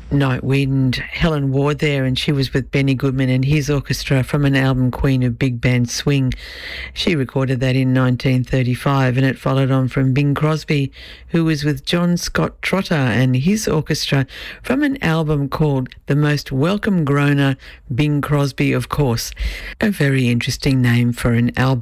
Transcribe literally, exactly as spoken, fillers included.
Night Wind, Helen Ward there, and she was with Benny Goodman and his orchestra from an album, Queen of Big Band Swing. She recorded that in nineteen thirty-five, and it followed on from Bing Crosby, who was with John Scott Trotter and his orchestra from an album called The Most Welcome Groaner, Bing Crosby, of course. A very interesting name for an album.